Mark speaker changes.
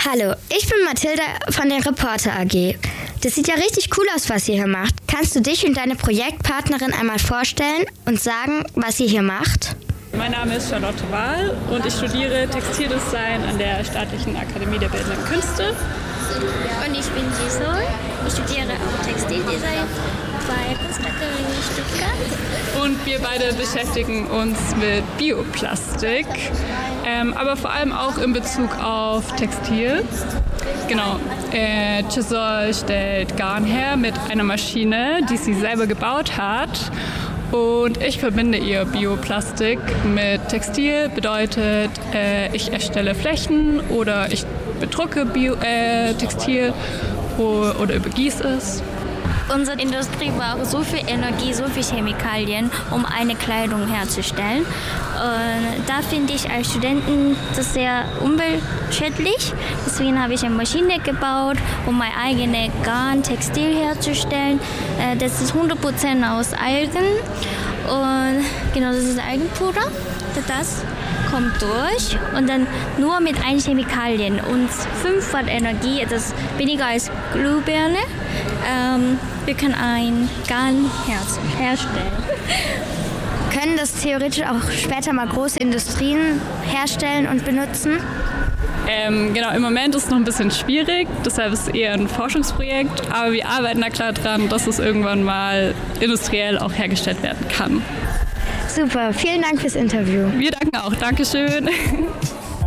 Speaker 1: Hallo, ich bin Mathilda von der Reporter AG. Das sieht ja richtig cool aus, was ihr hier macht. Kannst du dich und deine Projektpartnerin einmal vorstellen und sagen, was ihr hier macht?
Speaker 2: Mein Name ist Charlotte Wahl und ich studiere Textildesign an der Staatlichen Akademie der Bildenden Künste.
Speaker 3: Und ich bin Giselle. Ich studiere auch Textildesign bei Kunstakademie Stuttgart.
Speaker 2: Und wir beide beschäftigen uns mit Bioplastik, aber vor allem auch in Bezug auf Textil. Genau, Giselle stellt Garn her mit einer Maschine, die sie selber gebaut hat. Und ich verbinde ihr Bioplastik mit Textil, bedeutet, ich erstelle Flächen oder ich bedrucke Textil oder übergieße es.
Speaker 3: Unsere Industrie braucht so viel Energie, so viel Chemikalien, um eine Kleidung herzustellen. Da finde ich als Studenten das sehr umweltschädlich. Deswegen habe ich eine Maschine gebaut, um mein eigenes Garn, Textil herzustellen. Das ist 100% aus Algen. Und genau, das ist Algenpuder. Das kommt durch und dann nur mit ein Chemikalien und 5 Watt Energie, das ist weniger als Glühbirne. Wir können ein Garn herstellen.
Speaker 1: Können das theoretisch auch später mal große Industrien herstellen und benutzen?
Speaker 2: Genau, im Moment ist es noch ein bisschen schwierig, deshalb ist es eher ein Forschungsprojekt, aber wir arbeiten da klar dran, dass es irgendwann mal industriell auch hergestellt werden kann.
Speaker 1: Super, vielen Dank fürs Interview.
Speaker 2: Wir danken auch, Dankeschön.